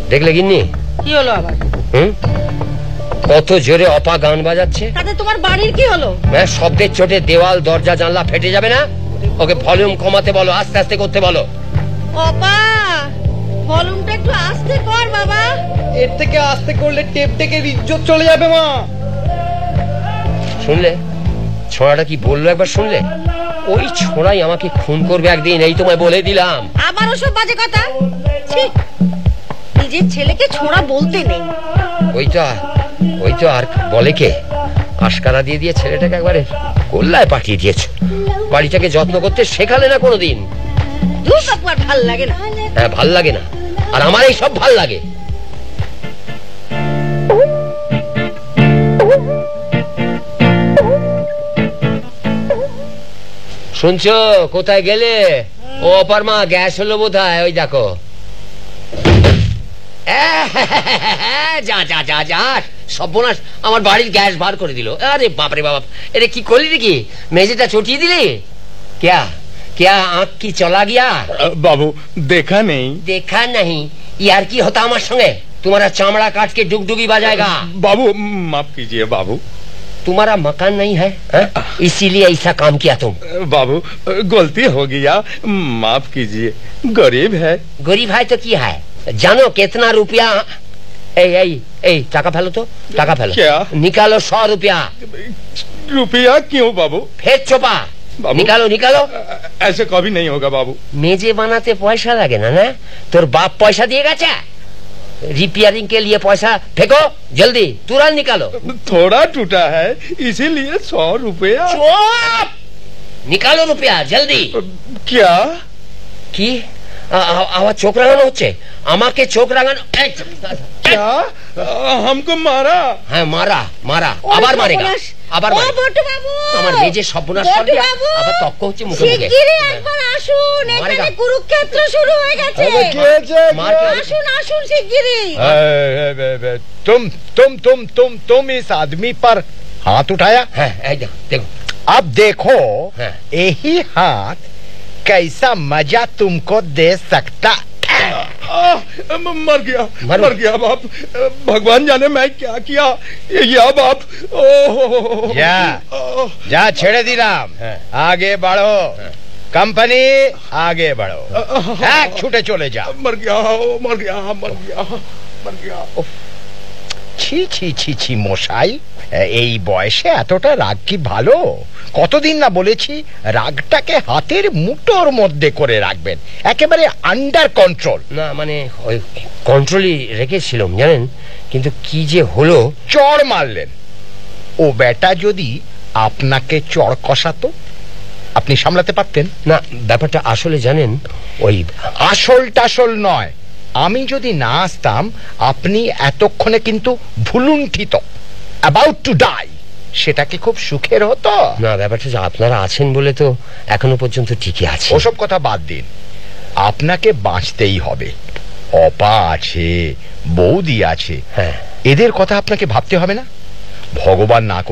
দেখলে গিন্নি কি হলো আবার? কত জোরে অপা গান বাজাচ্ছে। তাতে তোমার বাড়ির কি হলো? শব্দের চোটে দেওয়াল দরজা জানলা ফেটে যাবে না? ওকে ভলিউম কমাতে বলো, আস্তে আস্তে করতে বলো। অপা, ভলিউমটা একটু আস্তে কর বাবা। এর থেকে আস্তে করলে টেপ টেকের ইজ্জত চলে যাবে মা। শুনলে ছোড়াটা কি বললো একবার শুনলে? ওই ছোড়াই আমাকে খুন করবে একদিন, এই তোমায় বলে দিলাম। আবার ওসব বাজে কথা। নিজের ছেলেকে ছোড়া বলতে নেই। ওই তো আর বলে কে? আশকারা দিয়ে দিয়ে ছেলেটাকে একবারে গোল্লায় পাঠিয়ে দিয়েছ। বাড়িটাকে যত্ন করতে শেখালে না কোনোদিন। ধুর বাপু, আর ভাল লাগে না। হ্যাঁ, ভাল লাগে না, আর আমার এই সব ভাল লাগে। শুনছো, কোথায় গেলে? ও অপার মা, গ্যাস হলো বোধহয়, ওই দেখো। যা যা যা যা, সর্বনাশ, আমার বাড়ির গ্যাস বার করে দিল। আরে বাপরে বাপ, এরে কি করলি নাকি? মেঝেটা চটিয়ে দিলি? क्या क्या आँख की चला गया? बाबू देखा नहीं। देखा नहीं यार, की होता हमारे संगे? तुम्हारा चामड़ा काट के डुगडुगी बजाएगा। बाबू माफ कीजिए बाबू। तुम्हारा मकान नहीं है, इसीलिए ऐसा काम किया तुम। बाबू गलती हो गया, माफ कीजिए। गरीब है। गरीब है तो क्या है? जानो कितना रुपया? टाका फैलो तो, टाका फैलो। क्या? निकालो 100 रुपया। रुपया क्यों बाबू? फिर चुपा, निकालो निकालो। ऐसे कभी नहीं होगा बाबू। मेजे बनाते पैसा लगे ना? तोर बाप पैसा दिएगा क्या? रिपेयरिंग के लिए पैसा फेंको, जल्दी तुरंत निकालो। थोड़ा टूटा है इसीलिए 100 रुपया। चुप, निकालो रुपया जल्दी। क्या की आवाज चोख रागानो হচ্ছে আমাকে চোখ রাগানো। क्या हमको मारा? হ্যাঁ মারা মারা, আবার মারেগা, আবার মারে। বটু বাবু, আমার মেজে সর্বনাশ করবে, আবার তক্ক হচ্ছে মুখে মুখে। শিগগিরই একবার আসুন, এখানে কুরুক্ষেত্র শুরু হয়ে গেছে। আসুন আসুন শিগগিরই। तुम इस आदमी पर हाथ उठाया? হ্যাঁ, এই দেখো। अब देखो हाँ। यही हाथ कैसा मजा तुमको दे सकता। मर गया बाप। भगवान जाने मैं क्या किया। या बाप, जा छेड़े दिलाम। आगे बढ़ो, कंपनी आगे बढ़ो। छूटे चले जा। मर गया। ছি ছি ছি ছি মশাই, এই বয়সে এতটা রাগ কি ভালো? কতদিন না বলেছি রাগটাকে হাতের মুঠোর মধ্যে করে রাখবেন, একেবারে আন্ডার কন্ট্রোল। না মানে ওই কন্ট্রোলই রেখেছিলাম জানেন, কিন্তু কি যে হলো। চড় মারলেন। ও বেটা যদি আপনাকে চড় কষাতো আপনি সামলাতে পারতেন না? ব্যাপারটা আসলে জানেন, ওই আসল টাসল নয়। আমি যদি না আসতাম আপনি এতক্ষণে কিন্তু ভুলুণ্ঠিত, অ্যাবাউট টু ডাই। সেটা কি খুব সুখের হতো? না, ব্যাপারটা যে আপনারা আছেন বলে তো এখনো পর্যন্ত ঠিকই আছে। ওসব কথা বাদ দিন, আপনাকে বাঁচতেই হবে। অপা আছে, বৌদি আছে, হ্যাঁ, এদের কথা আপনাকে ভাবতে হবে না? ভগবান না